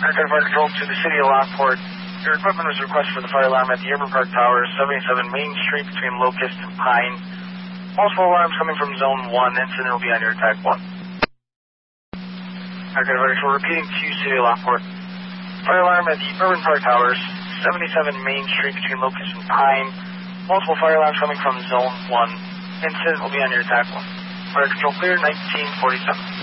Aircraft Fire Control to the City of Lockport. Your equipment was requested for the fire alarm at the Airport Park Towers, 77 Main Street between Locust and Pine. Multiple alarms coming from Zone 1. Incident will be on your attack 1. Aircraft Fire Control repeating to City of Lockport. Fire alarm at the Urban Park Towers, 77 Main Street between Locust and Pine. Multiple fire alarms coming from Zone 1. Incident will be on your attack 1. Fire Control clear, 1947.